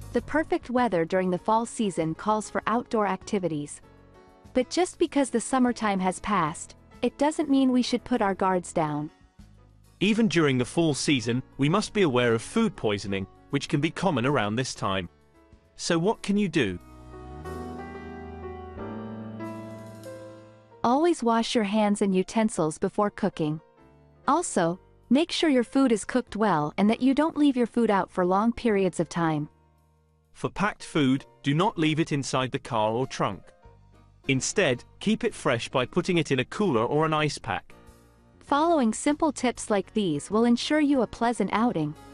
The perfect weather during the fall season calls for outdoor activities. But just because the summertime has passed, it doesn't mean we should put our guards down. Even during the fall season, we must be aware of food poisoning, which can be common around this time. So what can you do? Always wash your hands and utensils before cooking. Also, make sure your food is cooked well and that you don't leave your food out for long periods of time. For packed food, do not leave it inside the car or trunk. Instead, keep it fresh by putting it in a cooler or an ice pack. Following simple tips like these will ensure you a pleasant outing.